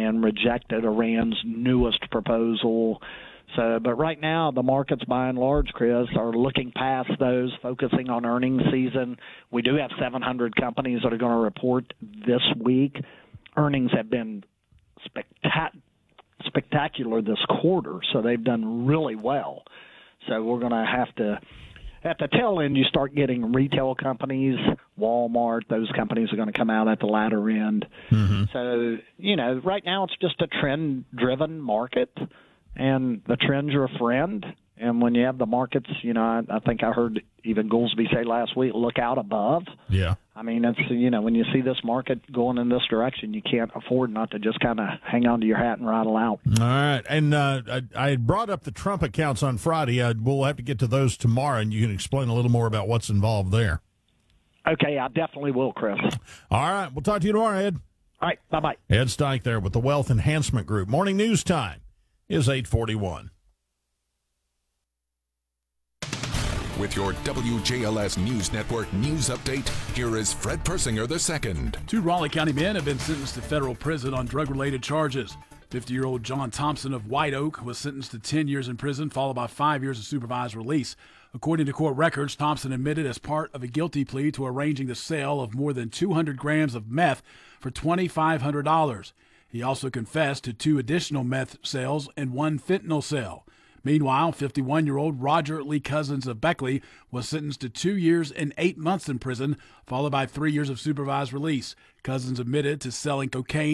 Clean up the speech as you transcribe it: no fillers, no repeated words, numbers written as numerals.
and rejected Iran's newest proposal. So, but right now, the markets, by and large, Chris, are looking past those, focusing on earnings season. We do have 700 companies that are going to report this week. Earnings have been spectacular this quarter, so they've done really well. So we're going to have to, at the tail end, you start getting retail companies, Walmart, those companies are going to come out at the latter end. Mm-hmm. So, right now it's just a trend-driven market. And the trend's your friend. And when you have the markets, I think I heard even Goolsbee say last week, look out above. Yeah. I mean, it's, when you see this market going in this direction, you can't afford not to just kind of hang on to your hat and rattle out. All right. And I had brought up the Trump accounts on Friday. We'll have to get to those tomorrow, and you can explain a little more about what's involved there. Okay, I definitely will, Chris. All right. We'll talk to you tomorrow, Ed. All right. Bye-bye. Ed Steich there with the Wealth Enhancement Group. Morning news time is 8:41. With your WJLS News Network news update, here is Fred Persinger II. 2 Raleigh County men have been sentenced to federal prison on drug-related charges. 50-year-old John Thompson of White Oak was sentenced to 10 years in prison, followed by 5 years of supervised release. According to court records, Thompson admitted as part of a guilty plea to arranging the sale of more than 200 grams of meth for $2,500. He also confessed to 2 additional meth sales and 1 fentanyl sale. Meanwhile, 51-year-old Roger Lee Cousins of Beckley was sentenced to 2 years and 8 months in prison, followed by 3 years of supervised release. Cousins admitted to selling cocaine